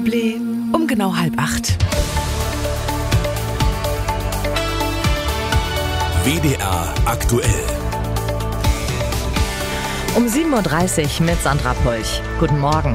Problem um genau 7:30. WDR aktuell. Um 7:30 Uhr mit Sandra Polch. Guten Morgen.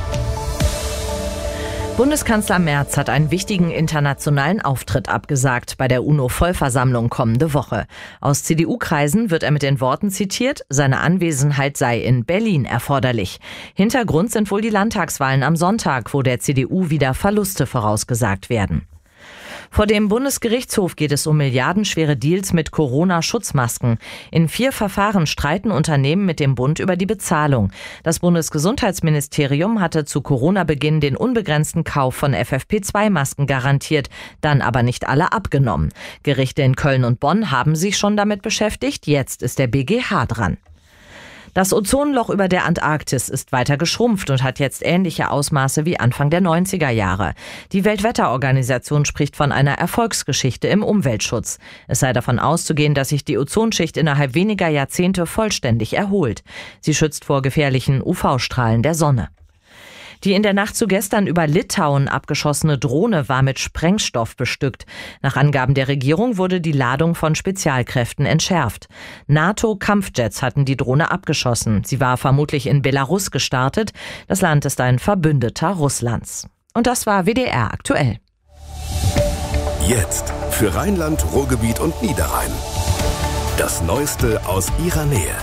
Bundeskanzler Merz hat einen wichtigen internationalen Auftritt abgesagt bei der UNO-Vollversammlung kommende Woche. Aus CDU-Kreisen wird er mit den Worten zitiert, seine Anwesenheit sei in Berlin erforderlich. Hintergrund sind wohl die Landtagswahlen am Sonntag, wo der CDU wieder Verluste vorausgesagt werden. Vor dem Bundesgerichtshof geht es um milliardenschwere Deals mit Corona-Schutzmasken. In 4 Verfahren streiten Unternehmen mit dem Bund über die Bezahlung. Das Bundesgesundheitsministerium hatte zu Corona-Beginn den unbegrenzten Kauf von FFP2-Masken garantiert, dann aber nicht alle abgenommen. Gerichte in Köln und Bonn haben sich schon damit beschäftigt, jetzt ist der BGH dran. Das Ozonloch über der Antarktis ist weiter geschrumpft und hat jetzt ähnliche Ausmaße wie Anfang der 90er Jahre. Die Weltwetterorganisation spricht von einer Erfolgsgeschichte im Umweltschutz. Es sei davon auszugehen, dass sich die Ozonschicht innerhalb weniger Jahrzehnte vollständig erholt. Sie schützt vor gefährlichen UV-Strahlen der Sonne. Die in der Nacht zu gestern über Litauen abgeschossene Drohne war mit Sprengstoff bestückt. Nach Angaben der Regierung wurde die Ladung von Spezialkräften entschärft. NATO-Kampfjets hatten die Drohne abgeschossen. Sie war vermutlich in Belarus gestartet. Das Land ist ein Verbündeter Russlands. Und das war WDR aktuell. Jetzt für Rheinland, Ruhrgebiet und Niederrhein. Das Neueste aus ihrer Nähe.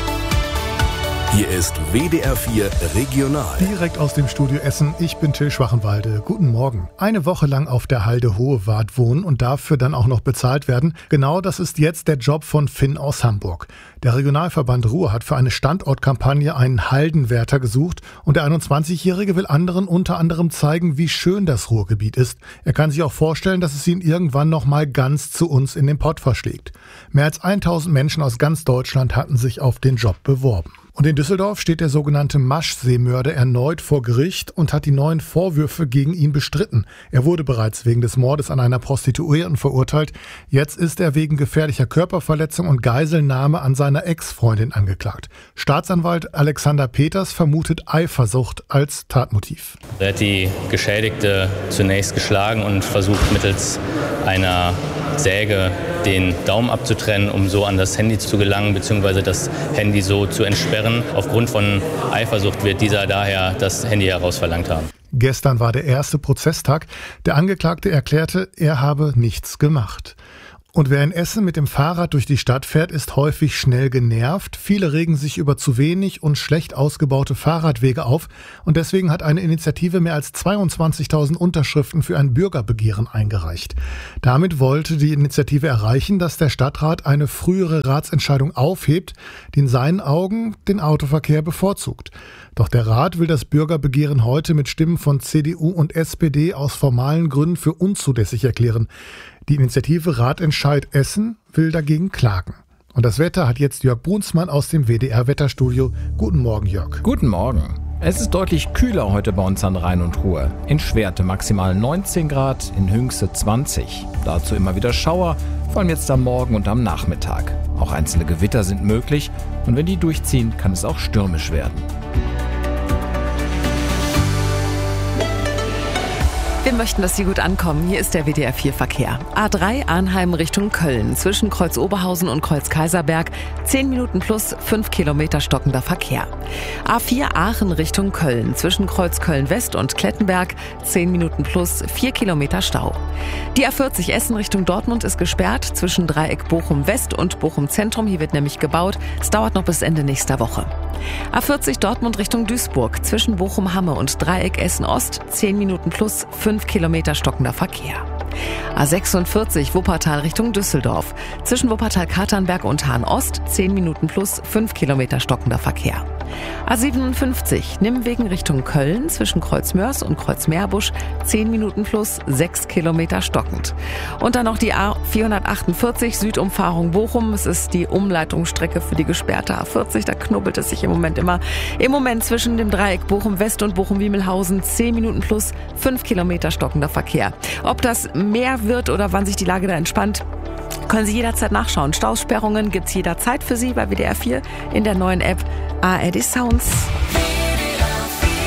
Hier ist WDR 4 Regional. Direkt aus dem Studio Essen, ich bin Till Schwachenwalde. Guten Morgen. Eine Woche lang auf der Halde Hohewart wohnen und dafür dann auch noch bezahlt werden. Genau das ist jetzt der Job von Finn aus Hamburg. Der Regionalverband Ruhr hat für eine Standortkampagne einen Haldenwärter gesucht und der 21-Jährige will anderen unter anderem zeigen, wie schön das Ruhrgebiet ist. Er kann sich auch vorstellen, dass es ihn irgendwann noch mal ganz zu uns in den Pott verschlägt. Mehr als 1000 Menschen aus ganz Deutschland hatten sich auf den Job beworben. Und in Düsseldorf steht der sogenannte Maschseemörder erneut vor Gericht und hat die neuen Vorwürfe gegen ihn bestritten. Er wurde bereits wegen des Mordes an einer Prostituierten verurteilt. Jetzt ist er wegen gefährlicher Körperverletzung und Geiselnahme an seiner Ex-Freundin angeklagt. Staatsanwalt Alexander Peters vermutet Eifersucht als Tatmotiv. Er hat die Geschädigte zunächst geschlagen und versucht mittels einer Säge den Daumen abzutrennen, um so an das Handy zu gelangen bzw. das Handy so zu entsperren. Aufgrund von Eifersucht wird dieser daher das Handy herausverlangt haben. Gestern war der erste Prozesstag. Der Angeklagte erklärte, er habe nichts gemacht. Und wer in Essen mit dem Fahrrad durch die Stadt fährt, ist häufig schnell genervt. Viele regen sich über zu wenig und schlecht ausgebaute Fahrradwege auf. Und deswegen hat eine Initiative mehr als 22.000 Unterschriften für ein Bürgerbegehren eingereicht. Damit wollte die Initiative erreichen, dass der Stadtrat eine frühere Ratsentscheidung aufhebt, die in seinen Augen den Autoverkehr bevorzugt. Doch der Rat will das Bürgerbegehren heute mit Stimmen von CDU und SPD aus formalen Gründen für unzulässig erklären. Die Initiative Ratentscheid Essen will dagegen klagen. Und das Wetter hat jetzt Jörg Brunsmann aus dem WDR-Wetterstudio. Guten Morgen, Jörg. Guten Morgen. Es ist deutlich kühler heute bei uns an Rhein und Ruhr. In Schwerte maximal 19 Grad, in Hünxe 20. Dazu immer wieder Schauer, vor allem jetzt am Morgen und am Nachmittag. Auch einzelne Gewitter sind möglich und wenn die durchziehen, kann es auch stürmisch werden. Wir möchten, dass Sie gut ankommen. Hier ist der WDR 4 Verkehr. A3 Arnheim Richtung Köln. Zwischen Kreuz Oberhausen und Kreuz Kaiserberg. 10 Minuten plus 5 Kilometer stockender Verkehr. A4 Aachen Richtung Köln. Zwischen Kreuz Köln West und Klettenberg. 10 Minuten plus 4 Kilometer Stau. Die A40 Essen Richtung Dortmund ist gesperrt. Zwischen Dreieck Bochum West und Bochum Zentrum. Hier wird nämlich gebaut. Es dauert noch bis Ende nächster Woche. A40 Dortmund Richtung Duisburg. Zwischen Bochum-Hamme und Dreieck Essen-Ost. 10 Minuten plus 5 Kilometer stockender Verkehr. A46 Wuppertal Richtung Düsseldorf. Zwischen Wuppertal-Katernberg und Hahn-Ost 10 Minuten plus 5 Kilometer stockender Verkehr. A57 Nimwegen Richtung Köln. Zwischen Kreuz-Mörs und Kreuz-Meerbusch 10 Minuten plus 6 Kilometer stockend. Und dann noch die A448 Südumfahrung Bochum. Es ist die Umleitungsstrecke für die gesperrte A40. Da knubbelt es sich im Moment immer. Im Moment zwischen dem Dreieck Bochum West und Bochum-Wiemelhausen 10 Minuten plus 5 Kilometer stockender Verkehr. Ob das mehr wird oder wann sich die Lage da entspannt, können Sie jederzeit nachschauen. Stausperrungen gibt es jederzeit für Sie bei WDR 4 in der neuen App ARD Sounds.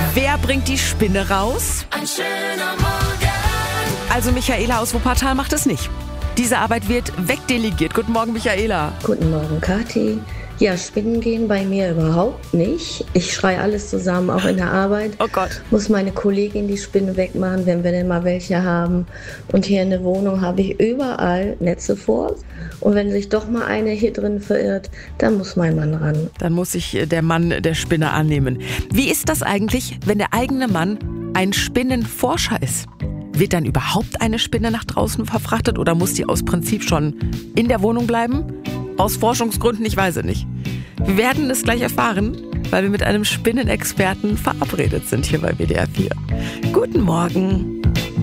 Wer bringt die Spinne raus? Ein schöner Morgen. Also Michaela aus Wuppertal macht es nicht. Diese Arbeit wird wegdelegiert. Guten Morgen, Michaela. Guten Morgen, Kathi. Ja, Spinnen gehen bei mir überhaupt nicht. Ich schreie alles zusammen, auch in der Arbeit. Oh Gott. Muss meine Kollegin die Spinnen wegmachen, wenn wir denn mal welche haben. Und hier in der Wohnung habe ich überall Netze vor. Und wenn sich doch mal eine hier drin verirrt, dann muss mein Mann ran. Dann muss sich der Mann der Spinne annehmen. Wie ist das eigentlich, wenn der eigene Mann ein Spinnenforscher ist? Wird dann überhaupt eine Spinne nach draußen verfrachtet oder muss die aus Prinzip schon in der Wohnung bleiben? Aus Forschungsgründen, ich weiß es nicht. Wir werden es gleich erfahren, weil wir mit einem Spinnenexperten verabredet sind hier bei WDR 4. Guten Morgen.